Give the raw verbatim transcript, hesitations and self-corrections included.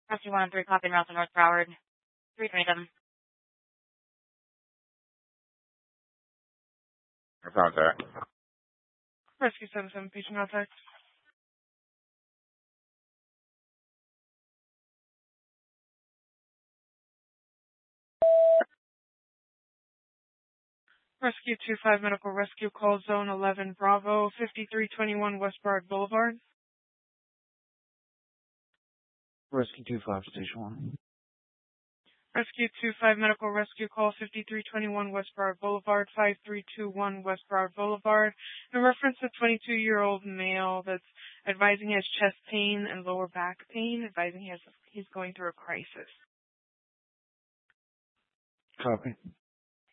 Rescue one three, copy, route to North Broward, three twenty-seven. Contact. Rescue seven seven, patient contact. Rescue two five, medical rescue, call zone eleven Bravo, fifty-three twenty-one West Broward Boulevard. Rescue two five, station one. Rescue two five, medical rescue, call fifty-three twenty-one West Broward Boulevard, five three two one West Broward Boulevard. In reference to twenty-two-year-old male that's advising he has chest pain and lower back pain, advising he has, he's going through a crisis. Copy.